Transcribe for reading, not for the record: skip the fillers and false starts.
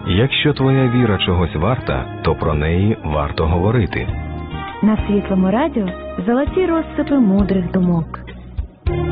Якщо твоя віра чогось варта, то про неї варто говорити. На Світлому радіо золоті розсипи мудрих думок.